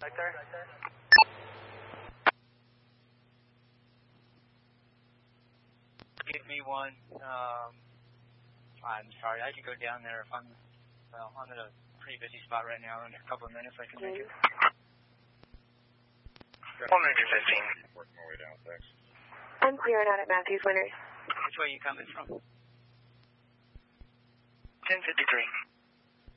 Right there. Give me one. I'm sorry, I can go down there if I'm in a pretty busy spot right now. In a couple of minutes, I can make it. 1 minute to 15. Working my way down, thanks. I'm clearing out at Matthews Winners. Which way are you coming from? 1053.